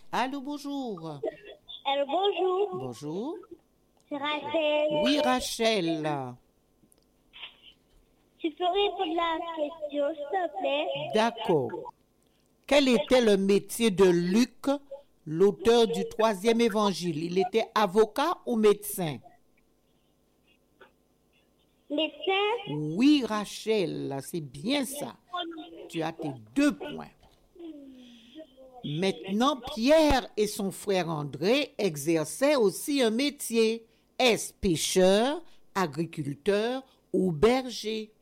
Allô, bonjour. Allô, bonjour. Bonjour. C'est Rachel. Oui, Rachel. Tu peux répondre à la question, s'il te plaît? D'accord. Quel était le métier de Luc, l'auteur du troisième évangile? Il était avocat ou médecin? Médecin? Oui, Rachel, c'est bien ça. Tu as tes 2 points. Maintenant, Pierre et son frère André exerçaient aussi un métier. Est-ce pêcheur, agriculteur ou berger?